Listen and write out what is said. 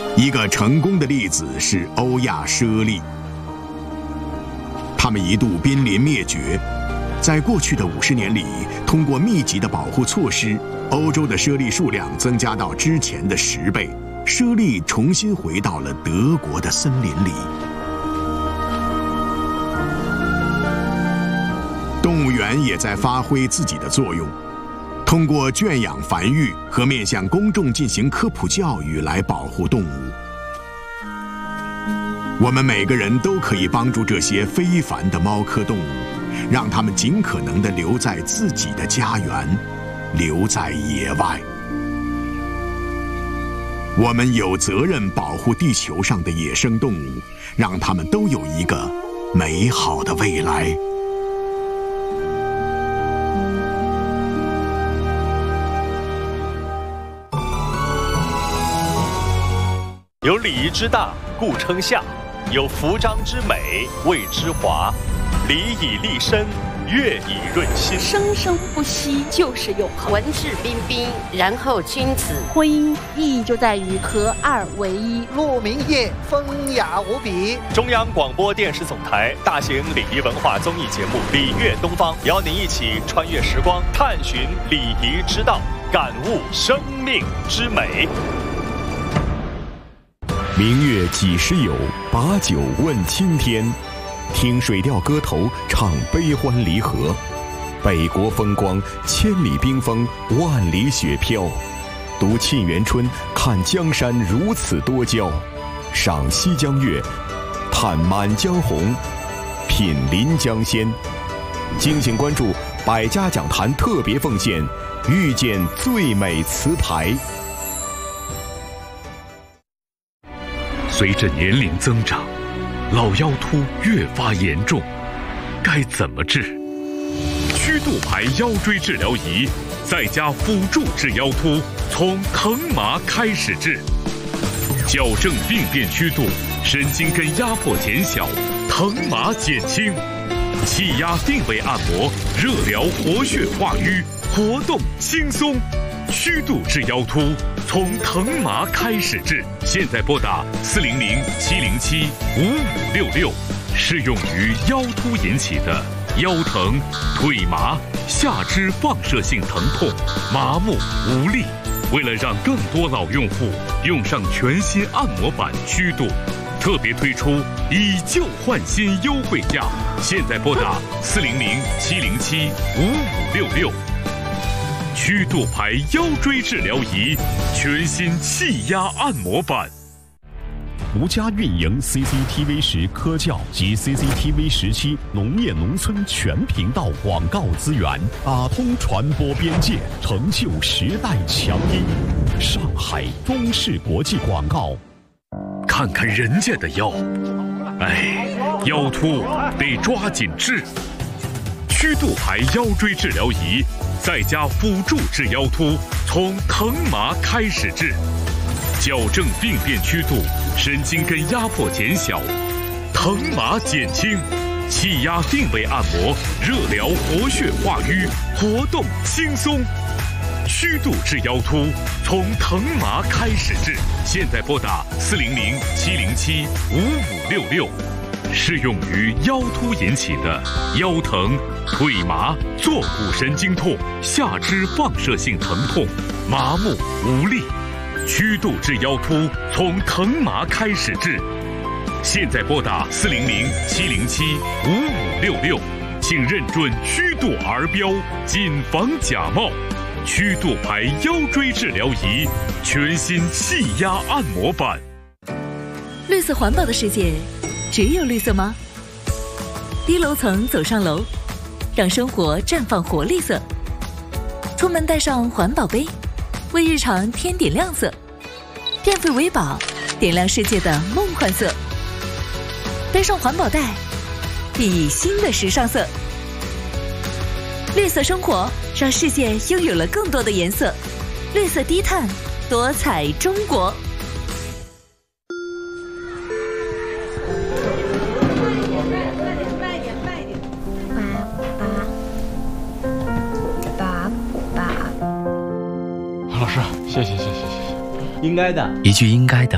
一个成功的例子是欧亚猞猁，它们一度濒临灭绝。在过去的50年里，通过密集的保护措施，欧洲的猞猁数量增加到之前的10倍，猞猁重新回到了德国的森林里。动物园也在发挥自己的作用，通过圈养繁育和面向公众进行科普教育来保护动物。我们每个人都可以帮助这些非凡的猫科动物，让它们尽可能地留在自己的家园，留在野外。我们有责任保护地球上的野生动物，让它们都有一个美好的未来。 有礼仪之大，故称夏；有服装之美，谓之华。礼以立身，乐以润心。 生生不息就是永恒。 文质彬彬，然后君子。 婚姻意义就在于合二为一。 鹿鸣夜，风雅无比。 中央广播电视总台大型礼仪文化综艺节目《礼乐东方》，邀您一起穿越时光，探寻礼仪之道，感悟生命之美。 明月几时有？把酒问青天。听水调歌头，唱悲欢离合。北国风光，千里冰封，万里雪飘。读《沁园春》，看江山如此多娇。赏西江月，探满江红，品临江仙。敬请关注百家讲坛特别奉献，遇见最美词牌。 随着年龄增长，老腰突越发严重，该怎么治？曲度牌腰椎治疗仪在家辅助治腰突，从疼麻开始治，矫正病变曲度，神经根压迫减小，疼麻减轻，气压定位按摩，热疗活血化瘀，活动轻松。曲度治腰突，从疼麻开始治。现在拨打400-707-5566，适用于腰突引起的腰疼、腿麻、下肢放射性疼痛、麻木无力。为了让更多老用户用上全新按摩板曲度，特别推出以旧换新优惠价。现在拨打400-707-5566。曲度牌腰椎治疗仪，全新气压按摩板。 独家运营 CCTV10科教及 CCTV17农业农村全频道广告资源，打通传播边界，成就时代强音。上海中视国际广告。 看看人家的腰，哎，腰突得抓紧治。曲度牌腰椎治疗仪在家辅助治腰突，从疼麻开始治，矫正病变曲度，神经根压迫减小，疼麻减轻，气压定位按摩，热疗活血化瘀，活动轻松。曲度治腰突，从疼麻开始治。现在拨打400-707-5566。适用于腰突引起的腰疼、腿麻、坐骨神经痛、下肢放射性疼痛、麻木无力。曲度治腰突，从疼麻开始治。现在拨打400-707-5566，请认准曲度儿标，谨防假冒。曲度牌腰椎治疗仪，全新气压按摩板。 绿色环保的世界，只有绿色吗？低楼层走上楼，让生活绽放活力色。出门带上环保杯，为日常添点亮色。电费为宝，点亮世界的梦幻色。背上环保袋，熠熠新的时尚色。绿色生活，让世界拥有了更多的颜色。绿色低碳，多彩中国。 老师，谢谢， 应该的， 一句应该的，